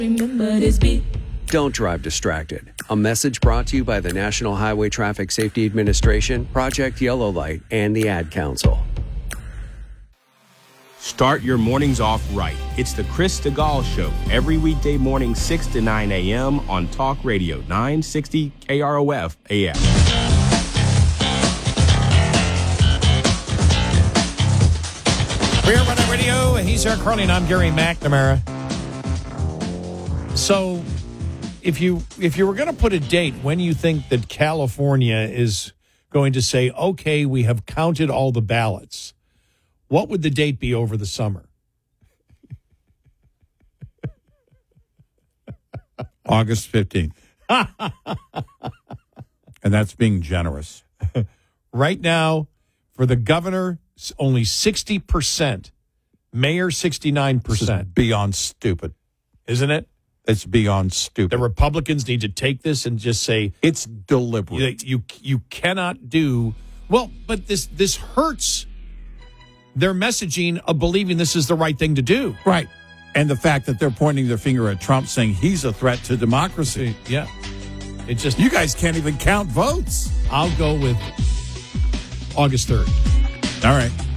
Remember this beat. Don't drive distracted. A message brought to you by the National Highway Traffic Safety Administration, Project Yellow Light, and the Ad Council. Start your mornings off right. It's the Chris DeGaulle Show, every weekday morning, 6 to 9 a.m. on Talk Radio 960 KROF AM. We're on the radio. He's Eric Carly, and I'm Gary McNamara. So, if you were going to put a date when you think that California is going to say, okay, we have counted all the ballots, what would the date be over the summer? August 15th. And that's being generous. Right now, for the governor, only 60%. Mayor, 69%. This is beyond stupid. Isn't it? It's beyond stupid. The Republicans need to take this and just say it's deliberate. You cannot do well, but this hurts their messaging of believing this is the right thing to do. Right. And the fact that they're pointing their finger at Trump saying he's a threat to democracy. Yeah. It just you guys can't even count votes. I'll go with August 3rd. All right.